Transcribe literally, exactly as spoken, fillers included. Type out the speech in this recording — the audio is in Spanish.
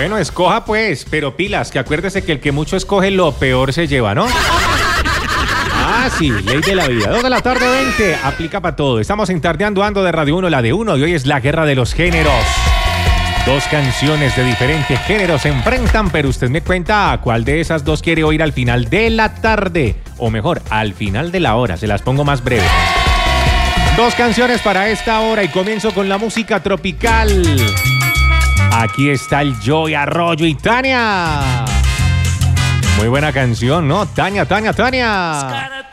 Bueno, escoja pues, pero pilas, que acuérdese que el que mucho escoge lo peor se lleva, ¿no? Ah, sí, ley de la vida. dos de la tarde, veinte. Aplica para todo. Estamos en Tardeando Ando de Radio uno, la de uno. Y hoy es la guerra de los géneros. Dos canciones de diferentes géneros se enfrentan, pero usted me cuenta a cuál de esas dos quiere oír al final de la tarde. O mejor, al final de la hora. Se las pongo más breve. Dos canciones para esta hora y comienzo con la música tropical. Aquí está el Joey Arroyo y Tania. Muy buena canción, ¿no? Tania, Tania, Tania.